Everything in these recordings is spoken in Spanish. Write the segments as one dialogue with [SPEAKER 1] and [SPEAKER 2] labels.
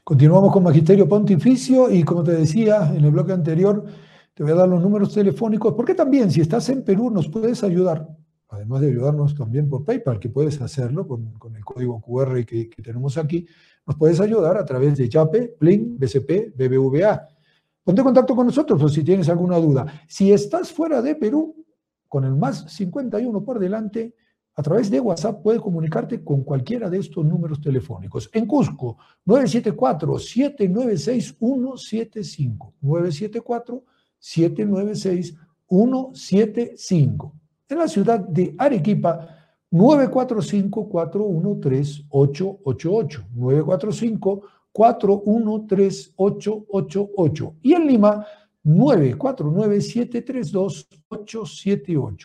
[SPEAKER 1] Continuamos con Magisterio Pontificio y como te decía en el bloque anterior, te voy a dar los números telefónicos, porque también si estás en Perú nos puedes ayudar, además de ayudarnos también por PayPal, que puedes hacerlo con el código QR que tenemos aquí, nos puedes ayudar a través de Yape, Plin, BCP, BBVA. Ponte en contacto con nosotros o si tienes alguna duda. Si estás fuera de Perú, con el más 51 por delante, a través de WhatsApp puedes comunicarte con cualquiera de estos números telefónicos. En Cusco, 974-796-175. 974-796-175. En la ciudad de Arequipa, 945-413-888. 945-413-888. Y en Lima, 949-732-878.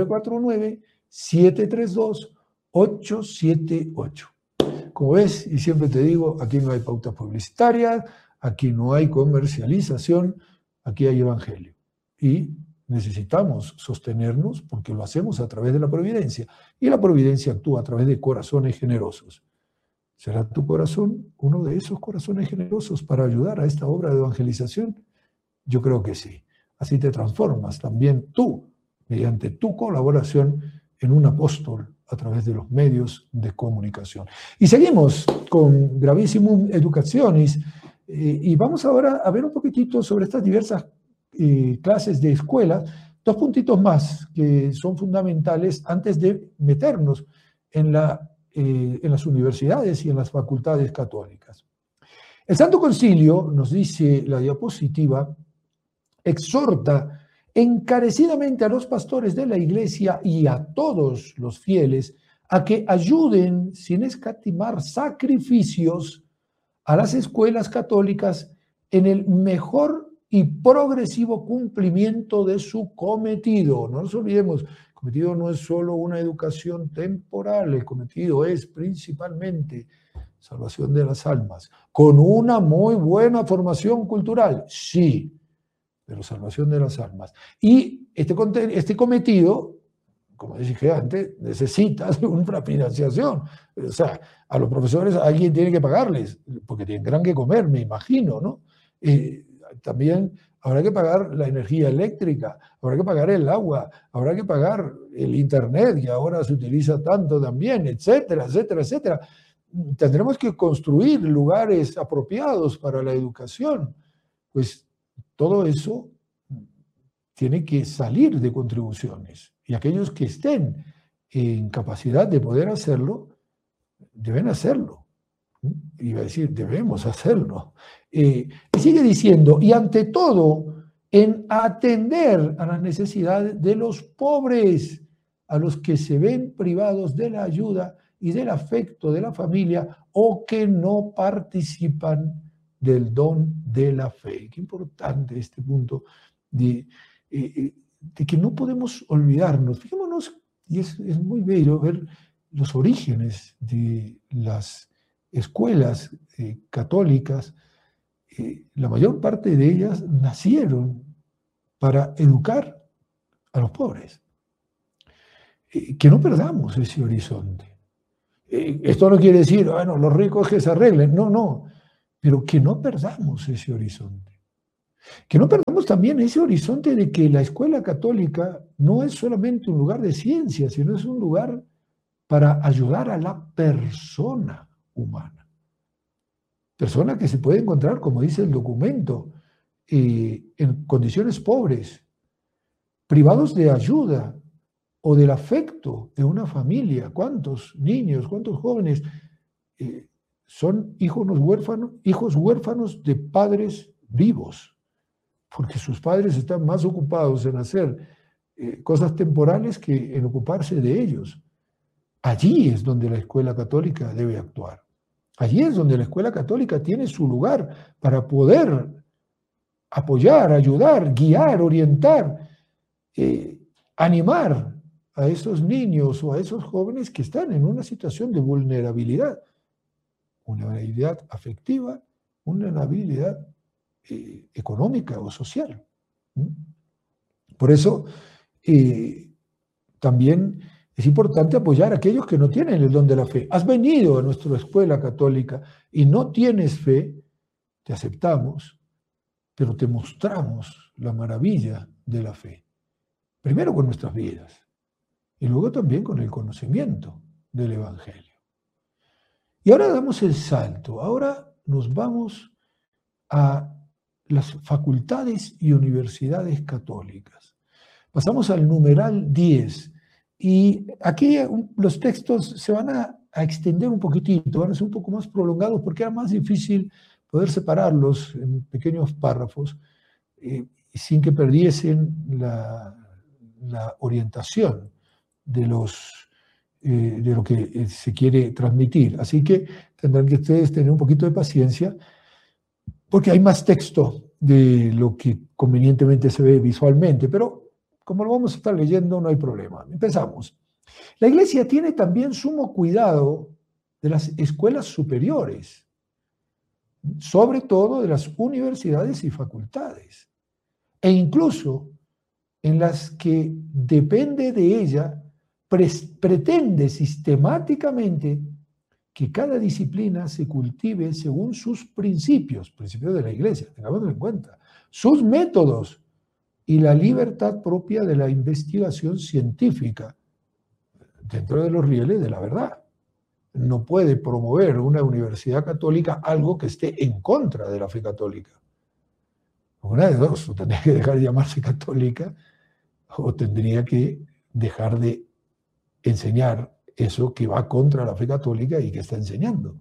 [SPEAKER 1] 949-732-878. Como ves, y siempre te digo, aquí no hay pautas publicitarias, aquí no hay comercialización, aquí hay evangelio. Y necesitamos sostenernos porque lo hacemos a través de la providencia. Y la providencia actúa a través de corazones generosos. ¿Será tu corazón uno de esos corazones generosos para ayudar a esta obra de evangelización? Yo creo que sí. Así te transformas también tú, mediante tu colaboración, en un apóstol a través de los medios de comunicación. Y seguimos con Gravissimum Educationis y vamos ahora a ver un poquitito sobre estas diversas clases de escuela, dos puntitos más que son fundamentales antes de meternos en las universidades y en las facultades católicas. El Santo Concilio, nos dice la diapositiva, exhorta encarecidamente a los pastores de la Iglesia y a todos los fieles a que ayuden sin escatimar sacrificios a las escuelas católicas en el mejor y progresivo cumplimiento de su cometido. No nos olvidemos, el cometido no es solo una educación temporal, el cometido es principalmente salvación de las almas, con una muy buena formación cultural, sí, pero salvación de las almas. Y este cometido, como dije antes, necesita una financiación. O sea, a los profesores alguien tiene que pagarles, porque tendrán que comer, me imagino, ¿no? También habrá que pagar la energía eléctrica, habrá que pagar el agua, habrá que pagar el internet, que ahora se utiliza tanto también, etcétera, etcétera, etcétera. Tendremos que construir lugares apropiados para la educación. Pues todo eso tiene que salir de contribuciones. Y aquellos que estén en capacidad de poder hacerlo, deben hacerlo. Iba a decir, debemos hacerlo. Y sigue diciendo, y ante todo, en atender a las necesidades de los pobres, a los que se ven privados de la ayuda y del afecto de la familia o que no participan del don de la fe. Qué importante este punto de que no podemos olvidarnos. Fijémonos, y es muy bello ver los orígenes de las escuelas católicas. La mayor parte de ellas nacieron para educar a los pobres. Que no perdamos ese horizonte. Esto no quiere decir, bueno, los ricos que se arreglen. No, no. Pero que no perdamos ese horizonte. Que no perdamos también ese horizonte de que la escuela católica no es solamente un lugar de ciencia, sino es un lugar para ayudar a la persona humana. Persona que se puede encontrar, como dice el documento, en condiciones pobres, privados de ayuda o del afecto de una familia. ¿Cuántos niños, cuántos jóvenes son hijos huérfanos de padres vivos? Porque sus padres están más ocupados en hacer cosas temporales que en ocuparse de ellos. Allí es donde la escuela católica debe actuar. Allí es donde la escuela católica tiene su lugar para poder apoyar, ayudar, guiar, orientar, animar a esos niños o a esos jóvenes que están en una situación de vulnerabilidad afectiva, vulnerabilidad económica o social. Por eso también es importante apoyar a aquellos que no tienen el don de la fe. Has venido a nuestra escuela católica y no tienes fe, te aceptamos, pero te mostramos la maravilla de la fe. Primero con nuestras vidas y luego también con el conocimiento del Evangelio. Y ahora damos el salto, ahora nos vamos a las facultades y universidades católicas. Pasamos al numeral 10 y aquí los textos se van a extender un poquitito, van a ser un poco más prolongados porque era más difícil poder separarlos en pequeños párrafos sin que perdiesen la orientación de lo que se quiere transmitir. Así que tendrán que ustedes tener un poquito de paciencia porque hay más texto de lo que convenientemente se ve visualmente, pero como lo vamos a estar leyendo no hay problema. Empezamos. La Iglesia tiene también sumo cuidado de las escuelas superiores, sobre todo de las universidades y facultades, e incluso en las que depende de ella, pretende sistemáticamente que cada disciplina se cultive según sus principios de la Iglesia, tengámoslo en cuenta, sus métodos y la libertad propia de la investigación científica dentro de los rieles de la verdad. No puede promover una universidad católica algo que esté en contra de la fe católica. Una de dos, o tendría que dejar de llamarse católica o tendría que dejar de enseñar eso que va contra la fe católica y que está enseñando.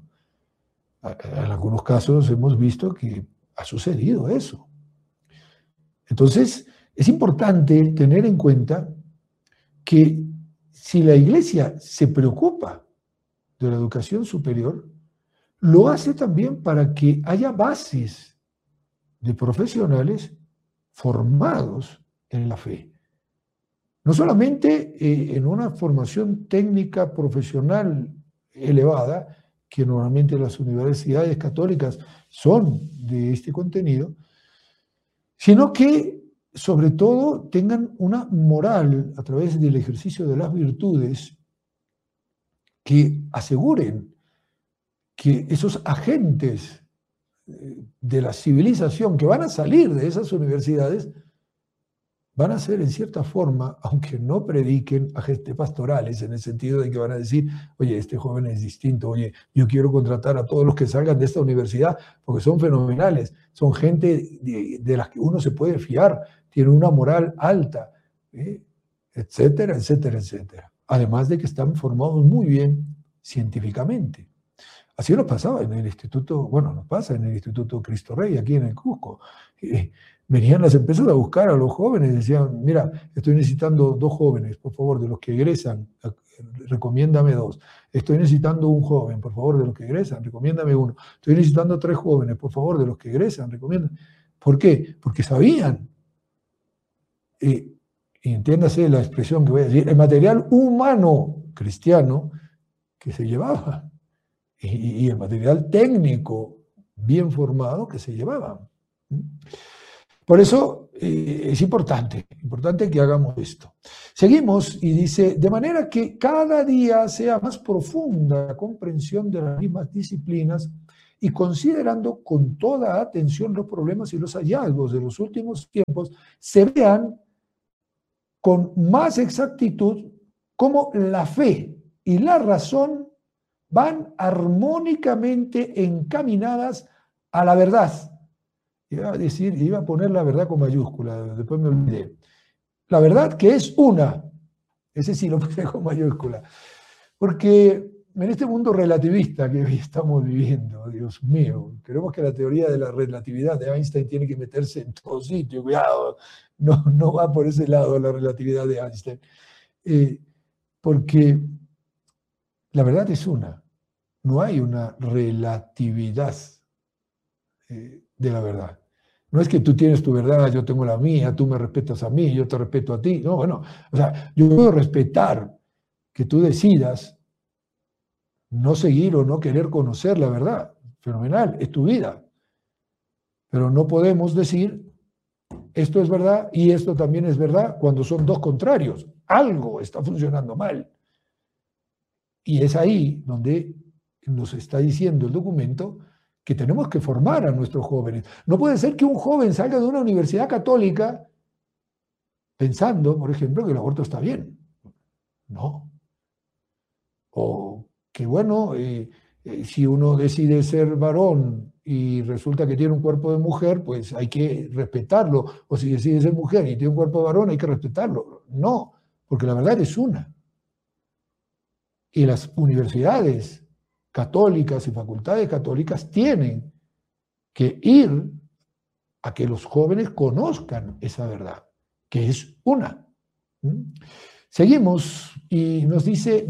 [SPEAKER 1] En algunos casos hemos visto que ha sucedido eso. Entonces, es importante tener en cuenta que si la Iglesia se preocupa de la educación superior, lo hace también para que haya bases de profesionales formados en la fe. No solamente en una formación técnica profesional elevada, que normalmente las universidades católicas son de este contenido, sino que sobre todo tengan una moral a través del ejercicio de las virtudes que aseguren que esos agentes de la civilización que van a salir de esas universidades van a ser en cierta forma, aunque no prediquen agentes pastorales, en el sentido de que van a decir, oye, este joven es distinto, oye, yo quiero contratar a todos los que salgan de esta universidad porque son fenomenales, son gente de las que uno se puede fiar, tienen una moral alta, etcétera, etcétera, etcétera. Además de que están formados muy bien científicamente. Así nos pasaba en el instituto, bueno, nos pasa en el Instituto Cristo Rey, aquí en el Cusco. Venían las empresas a buscar a los jóvenes, decían, mira, estoy necesitando 2 jóvenes, por favor, de los que egresan, recomiéndame 2. Estoy necesitando un joven, por favor, de los que egresan, recomiéndame 1. Estoy necesitando 3 jóvenes, por favor, de los que egresan, recomiéndame. ¿Por qué? Porque sabían, y entiéndase la expresión que voy a decir, el material humano cristiano que se llevaba y el material técnico bien formado que se llevaba. Por eso es importante que hagamos esto. Seguimos y dice, de manera que cada día sea más profunda la comprensión de las mismas disciplinas y considerando con toda atención los problemas y los hallazgos de los últimos tiempos, se vean con más exactitud cómo la fe y la razón van armónicamente encaminadas a la verdad. Iba a decir, iba a poner la verdad con mayúscula, después me olvidé. La verdad que es una, ese sí lo puse con mayúscula, porque en este mundo relativista que hoy estamos viviendo, Dios mío, creemos que la teoría de la relatividad de Einstein tiene que meterse en todo sitio, cuidado, no va por ese lado la relatividad de Einstein, porque la verdad es una, no hay una relatividad de la verdad. No es que tú tienes tu verdad, yo tengo la mía, tú me respetas a mí, yo te respeto a ti. No, bueno, o sea, yo puedo respetar que tú decidas no seguir o no querer conocer la verdad. Fenomenal, es tu vida. Pero no podemos decir, esto es verdad y esto también es verdad, cuando son 2 contrarios. Algo está funcionando mal. Y es ahí donde nos está diciendo el documento que tenemos que formar a nuestros jóvenes. No puede ser que un joven salga de una universidad católica pensando, por ejemplo, que el aborto está bien. No. O que, bueno, si uno decide ser varón y resulta que tiene un cuerpo de mujer, pues hay que respetarlo. O si decide ser mujer y tiene un cuerpo de varón, hay que respetarlo. No, porque la verdad es una. Y las universidades católicas y facultades católicas tienen que ir a que los jóvenes conozcan esa verdad, que es una. Seguimos y nos dice,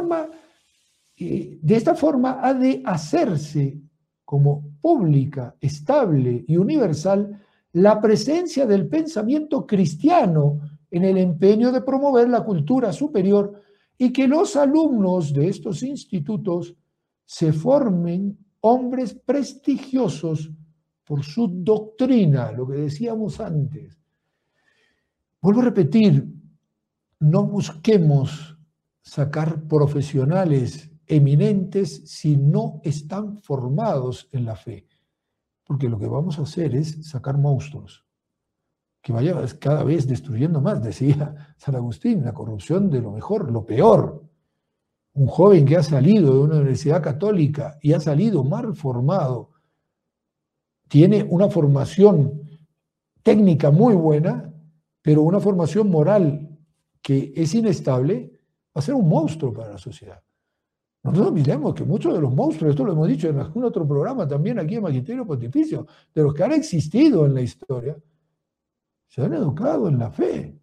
[SPEAKER 1] de esta forma ha de hacerse como pública, estable y universal la presencia del pensamiento cristiano en el empeño de promover la cultura superior y que los alumnos de estos institutos se formen hombres prestigiosos por su doctrina, lo que decíamos antes. Vuelvo a repetir, no busquemos sacar profesionales eminentes si no están formados en la fe, porque lo que vamos a hacer es sacar monstruos, que vaya cada vez destruyendo más, decía San Agustín, la corrupción de lo mejor, lo peor. Un joven que ha salido de una universidad católica y ha salido mal formado, tiene una formación técnica muy buena, pero una formación moral que es inestable, va a ser un monstruo para la sociedad. No nos olvidemos que muchos de los monstruos, esto lo hemos dicho en algún otro programa también aquí en Magisterio Pontificio, de los que han existido en la historia, se han educado en la fe.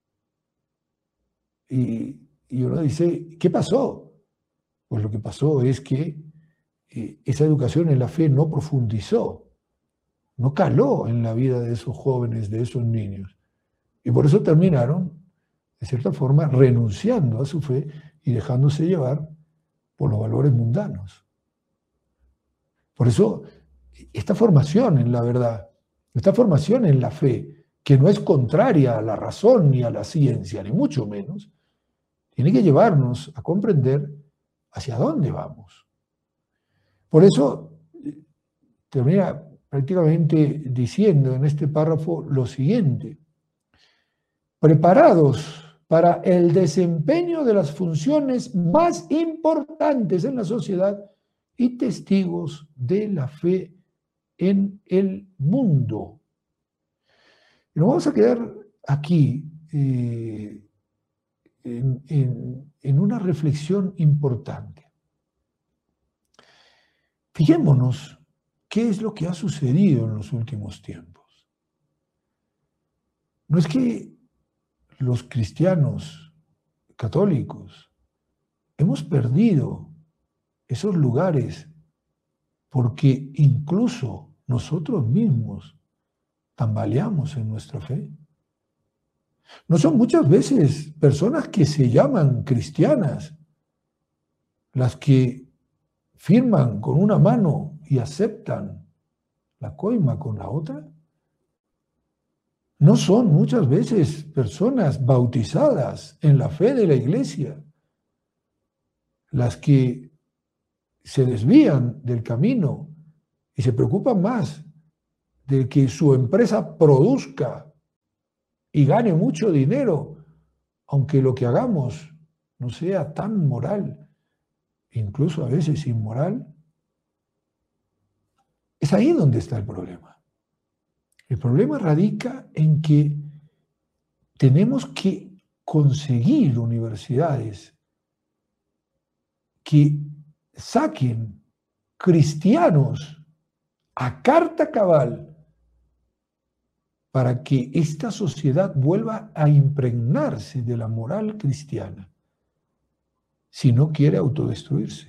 [SPEAKER 1] Y uno dice, ¿qué pasó? Pues lo que pasó es que esa educación en la fe no profundizó, no caló en la vida de esos jóvenes, de esos niños. Y por eso terminaron, de cierta forma, renunciando a su fe y dejándose llevar por los valores mundanos. Por eso, esta formación en la verdad, esta formación en la fe, que no es contraria a la razón ni a la ciencia, ni mucho menos, tiene que llevarnos a comprender hacia dónde vamos. Por eso, termina prácticamente diciendo en este párrafo lo siguiente: preparados para el desempeño de las funciones más importantes en la sociedad y testigos de la fe en el mundo. Y nos vamos a quedar aquí en una reflexión importante. Fijémonos qué es lo que ha sucedido en los últimos tiempos. No es que los cristianos católicos hemos perdido esos lugares porque incluso nosotros mismos tambaleamos en nuestra fe. No son muchas veces personas que se llaman cristianas las que firman con una mano y aceptan la coima con la otra. No son muchas veces personas bautizadas en la fe de la Iglesia las que se desvían del camino y se preocupan más de que su empresa produzca y gane mucho dinero, aunque lo que hagamos no sea tan moral, incluso a veces inmoral. Es ahí donde está el problema. El problema radica en que tenemos que conseguir universidades que saquen cristianos a carta cabal para que esta sociedad vuelva a impregnarse de la moral cristiana, si no quiere autodestruirse.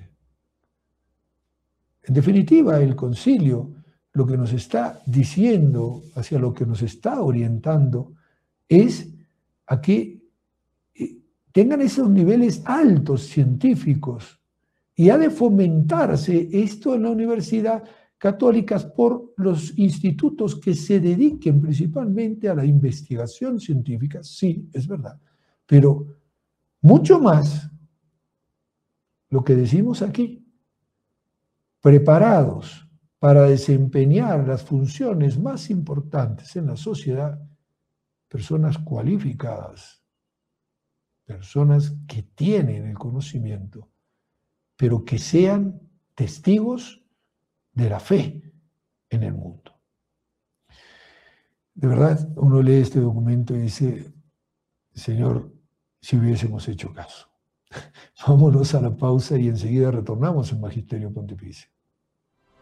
[SPEAKER 1] En definitiva, el concilio lo que nos está diciendo, hacia lo que nos está orientando, es a que tengan esos niveles altos científicos y ha de fomentarse esto en la universidad católicas por los institutos que se dediquen principalmente a la investigación científica, sí, es verdad, pero mucho más lo que decimos aquí, preparados para desempeñar las funciones más importantes en la sociedad, personas cualificadas, personas que tienen el conocimiento, pero que sean testigos de la fe en el mundo. De verdad, uno lee este documento y dice, Señor, si hubiésemos hecho caso. Vámonos a la pausa y enseguida retornamos al Magisterio Pontificio.